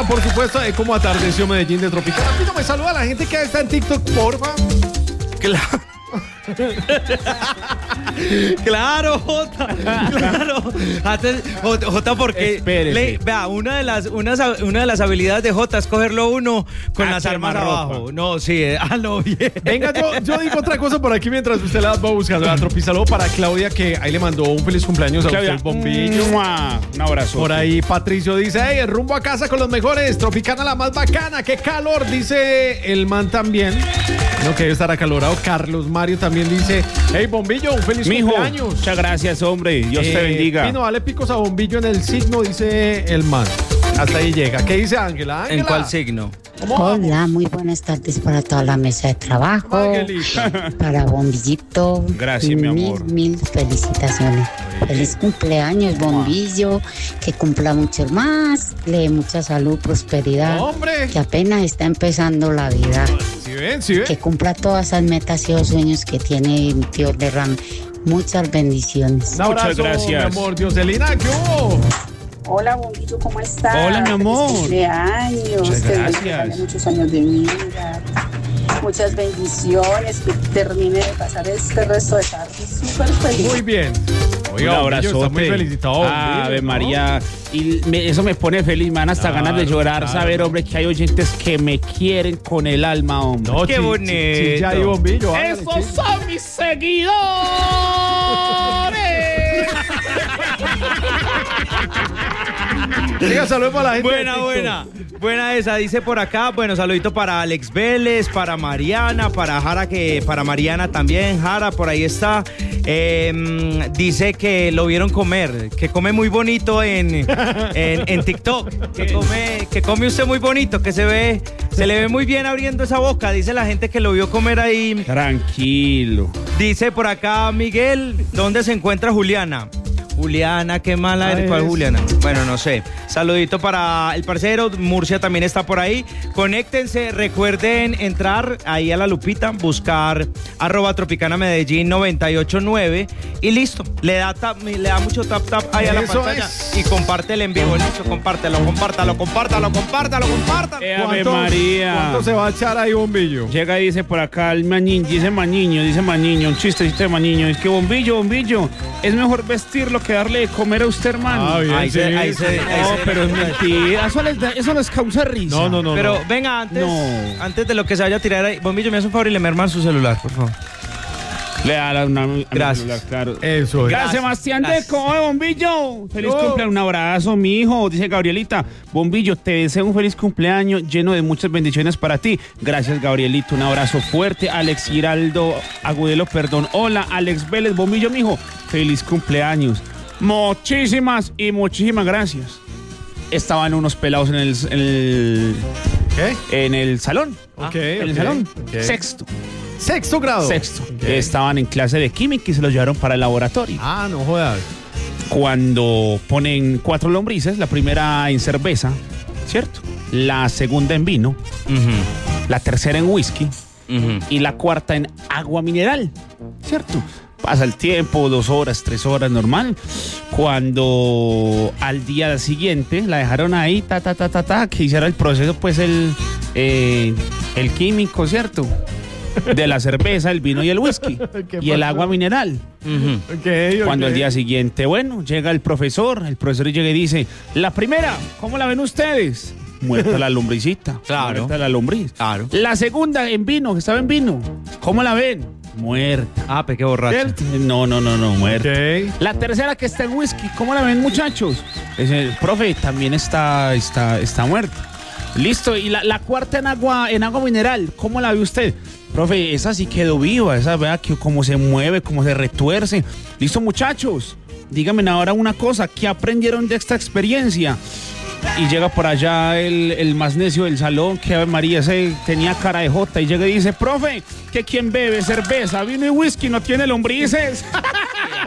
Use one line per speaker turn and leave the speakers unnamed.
Tropicana, por supuesto, como atardeció Medellín de Tropicana. Pino, me saluda a la gente que está en TikTok, porfa.
Claro. Claro, Jota. Claro. Jota, porque vea, una de las habilidades de Jota es cogerlo uno con las armas abajo. No, sí, lo bien.
Venga, yo digo otra cosa por aquí mientras usted la va buscando. La Tropisaló para Claudia, que ahí le mandó un feliz cumpleaños a Claudia, usted, el bombillo.
Un abrazo.
Por ahí Patricio dice, hey, el rumbo a casa con los mejores. Tropicana la más bacana. Qué calor, dice el man también. No, que debe estar acalorado. Carlos Mario también dice, hey, bombillo, un feliz cumpleaños.
Muchas gracias, hombre. Dios te bendiga.
Pino, dale picos a bombillo en el signo, dice el man. Hasta ahí llega. ¿Qué dice Ángela?
¿En cuál signo?
Hola, muy buenas tardes para toda la mesa de trabajo.
Angelita.
Para Bombillito.
Gracias, mi amor.
Mil felicitaciones. Feliz cumpleaños, Bombillo. Que cumpla mucho más. Le dé mucha salud, prosperidad.
¡Hombre!
Que apenas está empezando la vida.
¿Sí ven? ¿Sí ven?
Que cumpla todas esas metas y los sueños que tiene Dios derrame. Muchas bendiciones.
Un abrazo,
muchas gracias.
Mi amor, Dioselina, ¿qué hubo?
Hola, Bombillo, ¿cómo estás?
Hola, mi amor.
Feliz cumpleaños.
Muchas
que
gracias.
Muchos años de vida. Muchas bendiciones. Que termine de pasar este resto de tarde súper feliz.
Muy bien. Oiga,
un abrazo.
Está muy felicitado.
Ave
¿no?
María. Y eso me pone feliz, me dan hasta ganas de llorar, saber, hombre, que hay oyentes que me quieren con el alma, hombre.
No,
Qué bonito.
Ya hay bombillo.
¡Esos son mis seguidores!
Diga, saludos para la gente.
Buena esa, dice por acá. Bueno, saludito para Alex Vélez, para Mariana, para Jara, para Mariana también, Jara, por ahí está. Dice que lo vieron comer, que come muy bonito en TikTok, que come usted muy bonito, que se le ve muy bien abriendo esa boca, dice la gente que lo vio comer ahí.
Tranquilo.
Dice por acá Miguel, ¿dónde se encuentra Juliana? Juliana, qué mala eres. ¿Cuál Juliana? Bueno, no sé. Saludito para el parcero. Murcia también está por ahí. Conéctense. Recuerden entrar ahí a la lupita, buscar @Tropicana Medellín 989 y listo. Le da mucho tap ahí a la pantalla y comparte el en vivo. Listo, compártalo.
Ave María.
¿Cuánto se va a echar ahí, bombillo?
Llega y dice por acá el Mañiño, dice Mañiño, un chistecito de Mañiño. Es que bombillo, es mejor vestirlo que darle de comer a usted, hermano.
Bien,
ahí se
pero es mentira. Eso les causa risa.
No.
Pero venga, antes de lo que se vaya a tirar ahí, bombillo, me hace un favor y le merman su celular, por favor.
Le da
Gracias.
celular, claro.
Eso es.
Gracias, Sebastián Deco, bombillo. Feliz cumpleaños, un abrazo, mi hijo. Dice Gabrielita, bombillo, te deseo un feliz cumpleaños lleno de muchas bendiciones para ti. Gracias, Gabrielito, un abrazo fuerte. Alex Giraldo Agudelo, hola, Alex Vélez, bombillo, mijo, feliz cumpleaños. Muchísimas gracias. Estaban unos pelados en el
¿qué?
En el salón.
En
el salón.
Okay.
Sexto grado.
Okay.
Estaban en clase de química y se los llevaron para el laboratorio.
No jodas.
Cuando ponen 4 lombrices, la primera en cerveza, ¿cierto? La segunda en vino, la tercera en whisky y la cuarta en agua mineral, ¿cierto? Pasa el tiempo, 2 horas, 3 horas, normal. Cuando al día siguiente la dejaron ahí, que hiciera el proceso, pues el químico, ¿cierto? De la cerveza, el vino y el whisky. Y el agua mineral. Cuando al día siguiente, llega el profesor llega y dice, la primera, ¿cómo la ven ustedes? Muerta la lombricita.
Claro.
Muerta la lombriz.
Claro.
La segunda en vino, que estaba en vino, ¿cómo la ven? Muerta.
Qué borracho.
No, muerta.
Okay.
La tercera que está en whisky, ¿cómo la ven, muchachos? Dice, profe, también está muerta. Listo, y la cuarta en agua mineral, ¿cómo la ve usted? Profe, esa sí quedó viva, esa vea que cómo se mueve, cómo se retuerce. Listo, muchachos, díganme ahora una cosa, ¿qué aprendieron de esta experiencia? Y llega por allá el más necio del salón, que Ave María, ese tenía cara de jota, y llega y dice, profe, que quien bebe cerveza, vino y whisky no tiene lombrices.